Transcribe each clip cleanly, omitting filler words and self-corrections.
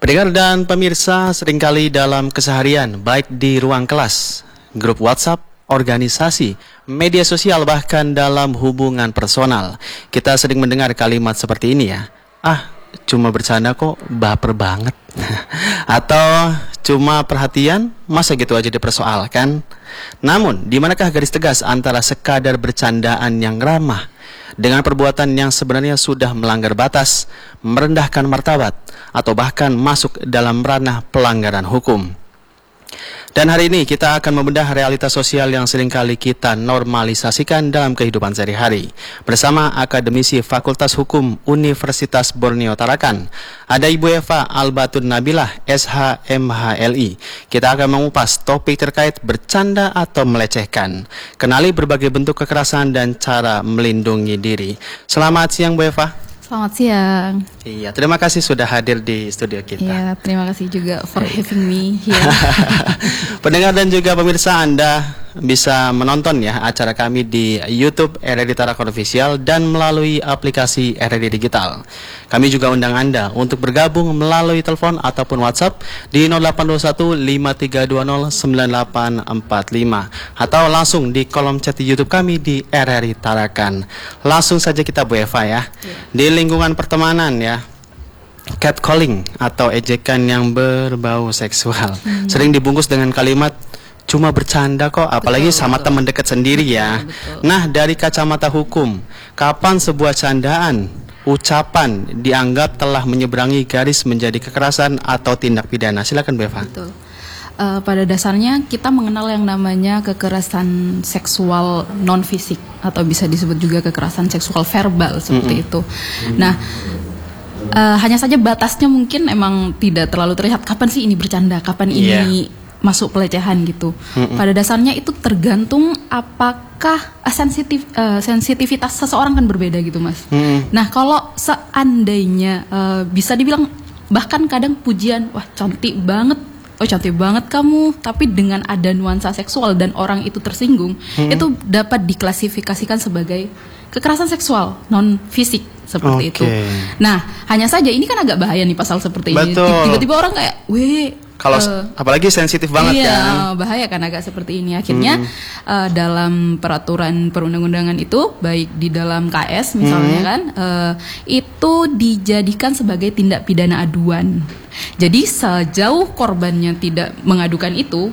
Pendengar dan pemirsa, seringkali dalam keseharian, baik di ruang kelas, grup WhatsApp, organisasi, media sosial, bahkan dalam hubungan personal, kita sering mendengar kalimat seperti ini ya. Cuma bercanda kok, baper banget. Atau cuma perhatian, masa gitu aja dipersoalkan. Namun, di manakah garis tegas antara sekadar bercandaan yang ramah dengan perbuatan yang sebenarnya sudah melanggar batas, merendahkan martabat, atau bahkan masuk dalam ranah pelanggaran hukum? Dan hari ini kita akan membedah realitas sosial yang seringkali kita normalisasikan dalam kehidupan sehari-hari. Bersama akademisi Fakultas Hukum Universitas Borneo Tarakan, ada Ibu Eva Albatun Nabilah, SH MHLI. Kita akan mengupas topik terkait bercanda atau melecehkan. Kenali berbagai bentuk kekerasan dan cara melindungi diri. Selamat siang Bu Eva. Selamat siang. Iya, terima kasih sudah hadir di studio kita. Iya, terima kasih juga for having me here. Pendengar dan juga pemirsa, Anda bisa menonton ya acara kami di YouTube RRI Tarakan Official dan melalui aplikasi RRI Digital. Kami juga undang Anda untuk bergabung melalui telepon ataupun WhatsApp di 0821 5320 9845 atau langsung di kolom chat di YouTube kami di RRI Tarakan. Langsung saja kita Bu Eva ya. Di lingkungan pertemanan ya, catcalling atau ejekan yang berbau seksual sering dibungkus dengan kalimat cuma bercanda kok, apalagi sama teman dekat sendiri ya. Nah, dari kacamata hukum, kapan sebuah candaan, ucapan dianggap telah menyeberangi garis menjadi kekerasan atau tindak pidana? Silakan Bu Eva. Betul. Pada dasarnya kita mengenal yang namanya kekerasan seksual non fisik atau bisa disebut juga kekerasan seksual verbal seperti itu. Nah, hanya saja batasnya mungkin emang tidak terlalu terlihat kapan sih ini bercanda, kapan ini masuk pelecehan gitu. Pada dasarnya itu tergantung apakah sensitivitas seseorang kan berbeda gitu Mas. Nah, kalau seandainya bisa dibilang bahkan kadang pujian, wah cantik banget, oh cantik banget kamu, tapi dengan ada nuansa seksual dan orang itu tersinggung, itu dapat diklasifikasikan sebagai kekerasan seksual non fisik seperti itu. Nah, hanya saja ini kan agak bahaya nih pasal seperti ini. Tiba-tiba orang kayak, kalau apalagi sensitif banget kan. Iya, bahaya kan agak seperti ini. Akhirnya dalam peraturan perundang-undangan itu, baik di dalam KS misalnya kan, itu dijadikan sebagai tindak pidana aduan. Jadi sejauh korbannya tidak mengadukan itu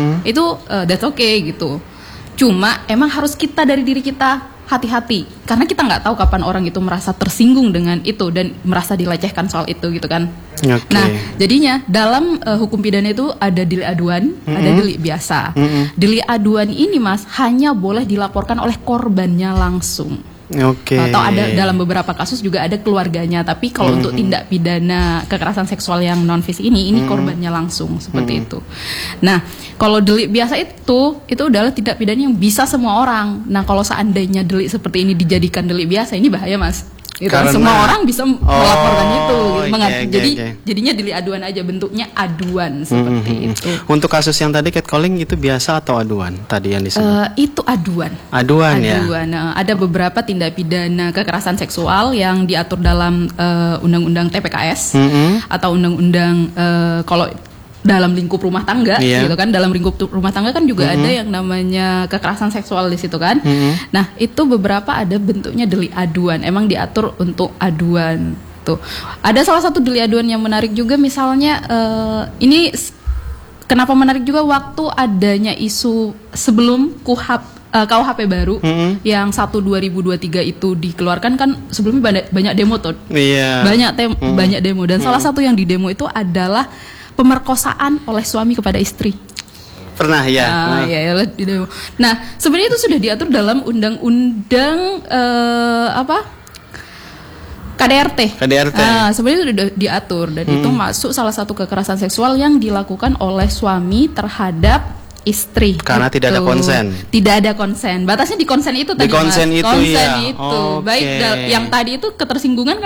that's okay gitu. Cuma emang harus kita dari diri kita hati-hati, karena kita nggak tahu kapan orang itu merasa tersinggung dengan itu dan merasa dilecehkan soal itu gitu kan. Nah, jadinya dalam hukum pidana itu ada delik aduan, ada delik biasa. Delik aduan ini Mas hanya boleh dilaporkan oleh korbannya langsung. Atau ada dalam beberapa kasus juga ada keluarganya, tapi kalau untuk tindak pidana kekerasan seksual yang non fisik ini korbannya langsung seperti itu. Nah, kalau delik biasa itu adalah tindak pidana yang bisa semua orang. Nah, kalau seandainya delik seperti ini dijadikan delik biasa, ini bahaya Mas. Gitu. Karena semua orang bisa melaporkan itu. Jadinya delik aduan aja, bentuknya aduan seperti itu. Untuk kasus yang tadi catcalling itu biasa atau aduan tadi yang disebut? Itu aduan. Aduan ya. Nah, ada beberapa tindak pidana kekerasan seksual yang diatur dalam undang-undang TPKS atau undang-undang kalau dalam lingkup rumah tangga gitu kan, dalam lingkup rumah tangga kan juga ada yang namanya kekerasan seksual di situ kan. Nah, itu beberapa ada bentuknya delik aduan, emang diatur untuk aduan tuh. Ada salah satu delik aduan yang menarik juga misalnya ini kenapa menarik juga, waktu adanya isu sebelum KUHP baru yang 1/2023 itu dikeluarkan kan, sebelumnya banyak demo tuh. Banyak demo dan salah satu yang di demo itu adalah pemerkosaan oleh suami kepada istri. Pernah ya? Nah, sebenarnya itu sudah diatur dalam undang-undang KDRT. Nah, sebenarnya itu sudah diatur dan itu masuk salah satu kekerasan seksual yang dilakukan oleh suami terhadap istri. Karena tidak ada konsen. Tidak ada konsen. Batasnya di konsen itu tadi. Di konsen itu. Baik yang tadi itu ketersinggungan